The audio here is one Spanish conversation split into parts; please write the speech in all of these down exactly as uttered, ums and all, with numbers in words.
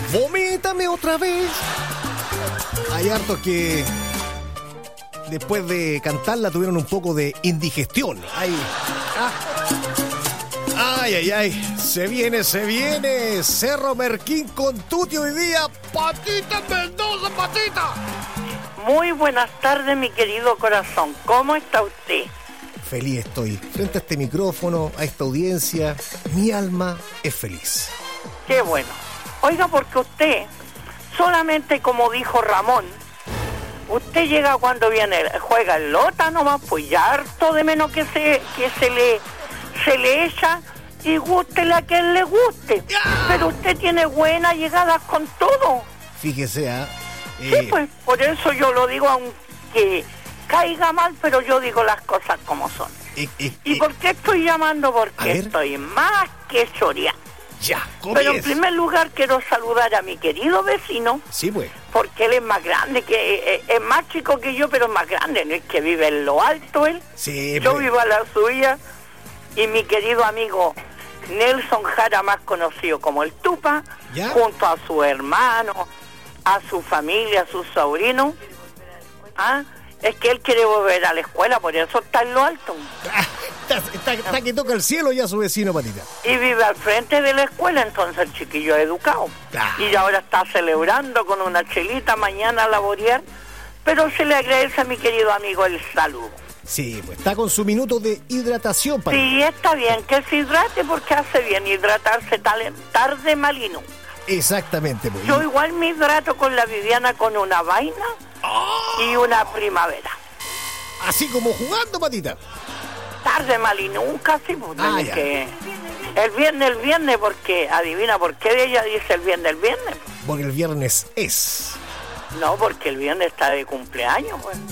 Vomítame otra vez. Hay hartos que después de cantarla tuvieron un poco de indigestión. Ay, ah. ay, ay, ay. Se viene, se viene. Cerro Merquín con Tuti hoy día. Patita Mendoza, Patita. Muy buenas tardes, mi querido corazón. ¿Cómo está usted? Feliz estoy. Frente a este micrófono, a esta audiencia, mi alma es feliz. Qué bueno. Oiga, porque usted, solamente como dijo Ramón, usted llega cuando viene, juega el lota nomás, pues ya harto de menos que se que se le se le echa y gústele a quien le guste. Pero usted tiene buenas llegadas con todo. Fíjese, ¿ah? ¿eh? Sí, pues, por eso yo lo digo, aunque caiga mal, pero yo digo las cosas como son. Eh, eh, ¿Y eh, por qué estoy llamando? Porque estoy más que choreada. Ya, pero en primer lugar quiero saludar a mi querido vecino. Sí, pues. Porque él es más grande, que eh, es más chico que yo, pero es más grande. No es que vive en lo alto él. Sí, yo pues. vivo a la suya. Y mi querido amigo Nelson Jara, más conocido como el Tupa, ¿ya? Junto a su hermano, a su familia, a sus sobrinos. ¿Ah? Es que él quiere volver a la escuela, por eso está en lo alto. Está, está, está que toca el cielo ya su vecino, Patita. Y vive al frente de la escuela, entonces el chiquillo es educado. Ah. Y ahora está celebrando con una chelita mañana a laborear. Pero se le agradece a mi querido amigo el saludo. Sí, pues está con su minuto de hidratación, Patita. Sí, está bien que se hidrate porque hace bien hidratarse tal, tarde, mal y nunca. Exactamente, pues. Yo igual me hidrato con la Viviana con una vaina oh. y una primavera. Así como jugando, Patita. Tarde, mal y nunca, sí, pues. Ah, que el viernes, el viernes, porque adivina por qué ella dice el viernes, el viernes. Porque el viernes es. No, porque el viernes está de cumpleaños, pues.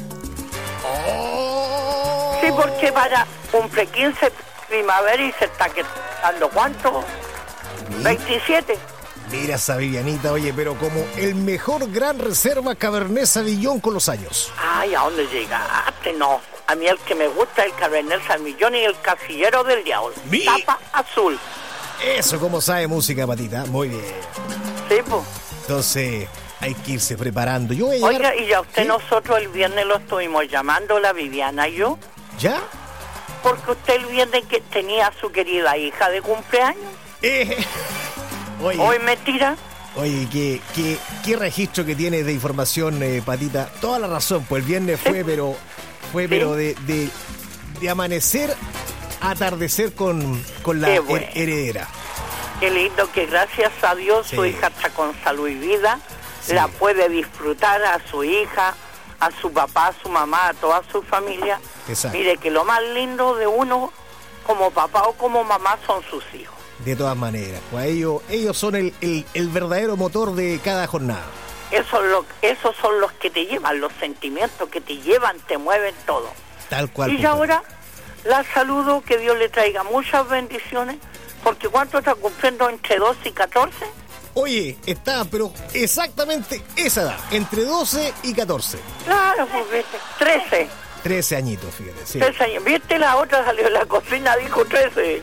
Oh. Sí, porque para cumple quince primavera y se está quedando ¿cuánto? veintisiete. Mira esa Vivianita, oye, pero como el mejor gran reserva Cabernet Sauvignon con los años. Ay, ¿a dónde llegaste? No, a mí el que me gusta es el Cabernet Sauvignon y el Casillero del Diablo. Mi... Tapa azul. Eso, como sabe música, Patita. Muy bien. Sí, pues. Entonces, hay que irse preparando. Yo voy a Oiga, llegar... y ya usted, ¿sí? Nosotros el viernes lo estuvimos llamando, la Viviana y yo. ¿Ya? Porque usted el viernes que tenía a su querida hija de cumpleaños. Eh... Oye, ¿Hoy mentira? Oye, ¿qué, qué, qué registro que tienes de información, eh, Patita? Toda la razón, pues el viernes fue, ¿sí? pero fue ¿sí? pero de, de, de amanecer a atardecer con, con la bueno. her- heredera. Qué lindo que gracias a Dios sí. su hija está con salud y vida, sí. la puede disfrutar a su hija, a su papá, a su mamá, a toda su familia. Exacto. Mire que lo más lindo de uno como papá o como mamá son sus hijos. De todas maneras, pues ellos, ellos son el, el, el verdadero motor de cada jornada. Eso lo, esos son los que te llevan, los sentimientos que te llevan, te mueven todo. Tal cual. Y pues, ahora la saludo, que Dios le traiga muchas bendiciones, porque ¿cuánto está cumpliendo entre doce y catorce? Oye, está, pero exactamente esa edad, entre doce y catorce. Claro, pues viste, trece. trece añitos, fíjate. Sí. trece años. ¿Viste? La otra salió de la cocina, dijo trece.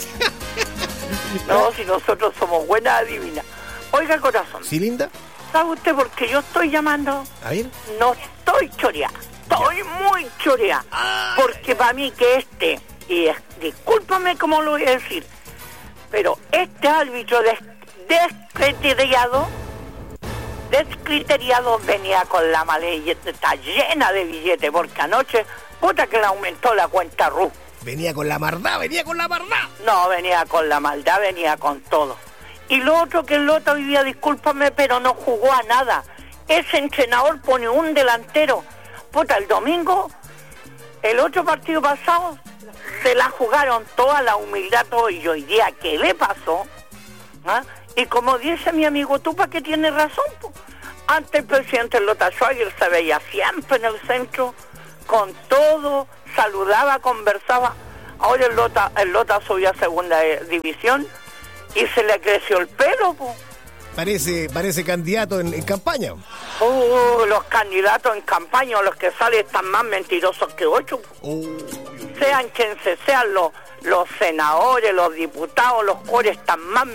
No, si nosotros somos buenas adivinas. Oiga, corazón. ¿Sí, linda? ¿Sabe usted por qué yo estoy llamando? A ver. No estoy choreada. Estoy ya. muy choreada. Ah, porque para mí que este, y es, discúlpame cómo lo voy a decir, pero este árbitro des, descriteriado, descriteriado venía con la maleta, está llena de billetes, porque anoche, puta que le aumentó la cuenta R U. Venía con la maldad, venía con la maldad. No, venía con la maldad, venía con todo. Y lo otro que el Lota hoy día, discúlpame, pero no jugó a nada. Ese entrenador pone un delantero. Puta, el domingo, el otro partido pasado, se la jugaron toda la humildad, todo. Y hoy día, ¿qué le pasó? ¿Ah? Y como dice mi amigo Tupa, que tiene razón, pues. Antes el presidente Lota Schwager se veía siempre en el centro, con todo, saludaba, conversaba. Ahora el Lota, el Lota subió a segunda división y se le creció el pelo, po. Parece, parece candidato en, en campaña. Uh, los candidatos en campaña, los que salen, están más mentirosos que ocho. Uh, sean quien se sean, los, los senadores, los diputados, los cores, están más